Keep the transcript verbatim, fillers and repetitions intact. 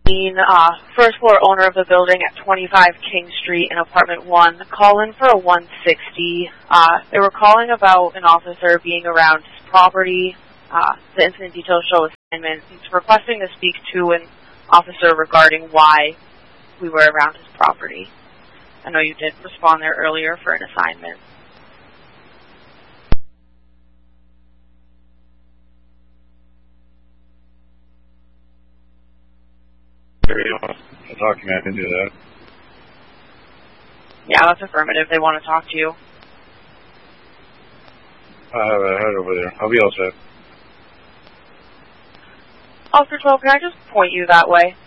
Uh, first floor owner of the building at twenty-five King Street in apartment one, call in for a one sixty. Uh, they were calling about an officer being around his property. Uh, the incident details show assignment. He's requesting to speak to an officer regarding why we were around his property. I know you did respond there earlier for an assignment. A document can do that. Yeah, that's affirmative. They want to talk to you. I have a head over there. I'll be all set. Officer twelve, can I just point you that way?